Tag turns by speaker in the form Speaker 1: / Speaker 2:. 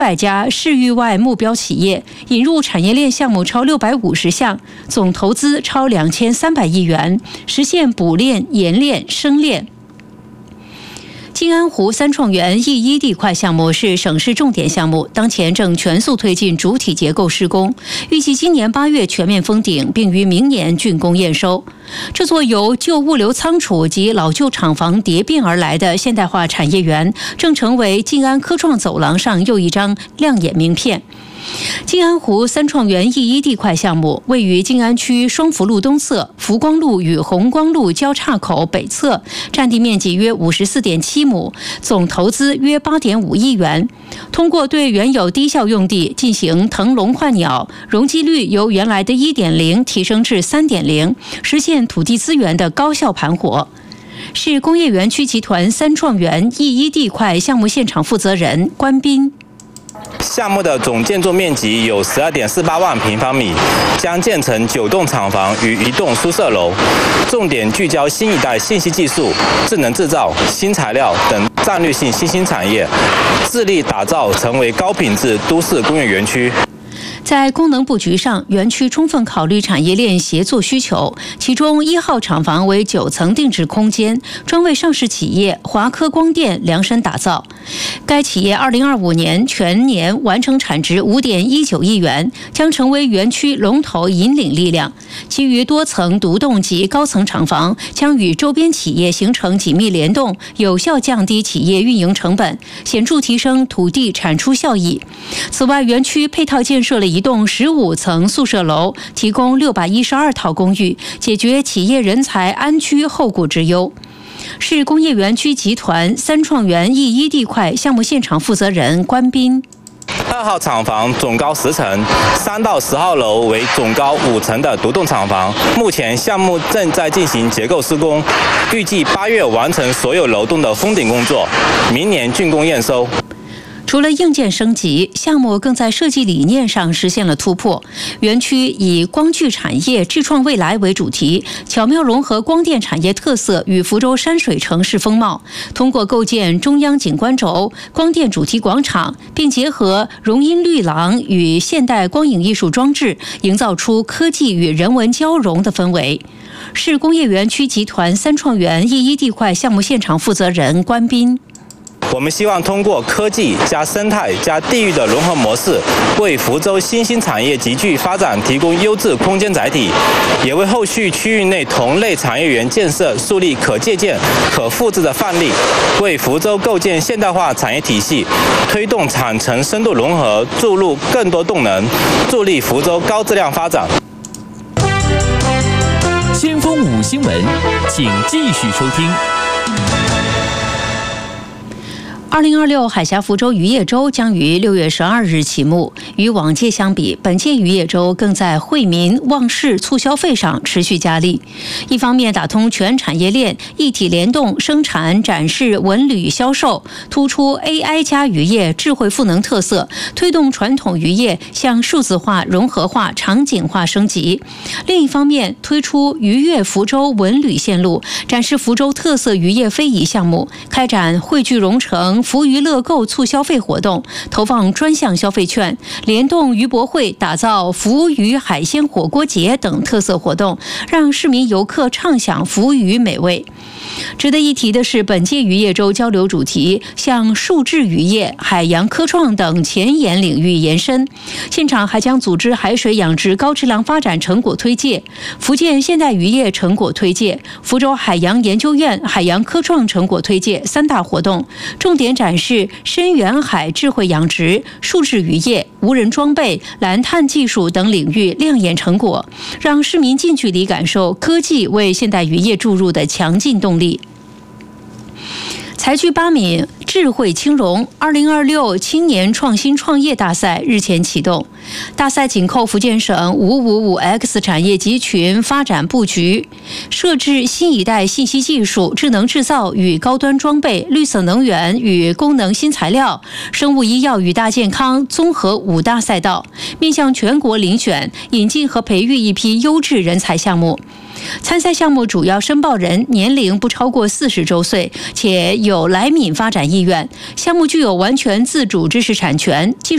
Speaker 1: 700家市域外目标企业，引入产业链项目超650项，总投资超2300亿元，实现补链、冶炼、生炼。金安湖三创园E1地块项目是省市重点项目，当前正全速推进主体结构施工，预计今年8月全面封顶，并于明年竣工验收。这座由旧物流仓储及老旧厂房叠并而来的现代化产业园，正成为静安科创走廊上又一张亮眼名片。静安湖三创园E1地块项目位于静安区双福路东侧、福光路与红光路交叉口北侧，占地面积约54.7亩，总投资约8.5亿元。通过对原有低效用地进行腾笼换鸟，容积率由原来的1.0提升至3.0，实现土地资源的高效盘活。市工业园区集团三创园E1地块项目现场负责人关斌。
Speaker 2: 项目的总建筑面积有12.48万平方米，将建成9栋厂房与1栋宿舍楼，重点聚焦新一代信息技术、智能制造、新材料等战略性新兴产业，致力打造成为高品质都市工业园区。
Speaker 1: 在功能布局上，园区充分考虑产业链协作需求，其中1号厂房为9层定制空间，专为上市企业华科光电量身打造。该企业2025年全年完成产值5.19亿元，将成为园区龙头引领力量。其余多层独栋及高层厂房将与周边企业形成紧密联动，有效降低企业运营成本，显著提升土地产出效益。此外，园区配套建设了一栋15层宿舍楼，提供612套公寓，解决企业人才安居后顾之忧。市工业园区集团三创园E1地块项目现场负责人关斌。
Speaker 2: 2号厂房总高10层，3到10号楼为总高5层的独栋厂房。目前项目正在进行结构施工，预计8月完成所有楼栋的封顶工作，明年竣工验收。
Speaker 1: 除了硬件升级，项目更在设计理念上实现了突破。园区以光聚产业智创未来为主题，巧妙融合光电产业特色与福州山水城市风貌，通过构建中央景观轴、光电主题广场，并结合融音绿廊与现代光影艺术装置，营造出科技与人文交融的氛围。市工业园区集团三创园E1地块项目现场负责人关斌。
Speaker 2: 我们希望通过科技加生态加地域的融合模式，为福州新兴产业集聚发展提供优质空间载体，也为后续区域内同类产业园建设树立可借鉴、可复制的范例，为福州构建现代化产业体系，推动产城深度融合注入更多动能，助力福州高质量发展。
Speaker 3: 先锋5新闻，请继续收听。
Speaker 1: 2026海峡福州渔业周将于6月12日启幕。与往届相比，本届渔业周更在惠民、旺市、促消费上持续加力。一方面打通全产业链，一体联动生产、展示、文旅、销售，突出 AI 加渔业智慧赋能特色，推动传统渔业向数字化、融合化、场景化升级。另一方面，推出渔业福州文旅线路，展示福州特色渔业非遗项目，开展汇聚蓉城福渔乐购促消费活动，投放专项消费券，联动渔博会打造福渔海鲜火锅节等特色活动，让市民游客畅享福渔美味。值得一提的是，本届渔业周交流主题向数字渔业、海洋科创等前沿领域延伸，现场还将组织海水养殖高质量发展成果推介、福建现代渔业成果推介、福州海洋研究院海洋科创成果推介3大活动，重点展示深远海智慧养殖、数字渔业、无人装备、蓝碳技术等领域亮眼成果，让市民近距离感受科技为现代渔业注入的强劲动力。才具8名智慧青融2026青年创新创业大赛日前启动，大赛紧扣福建省 555X 产业集群发展布局，设置新一代信息技术、智能制造与高端装备、绿色能源与功能新材料、生物医药与大健康综合5大赛道，面向全国遴选引进和培育一批优质人才项目。参赛项目主要申报人年龄不超过40周岁，且有来闽发展意愿。项目具有完全自主知识产权、技术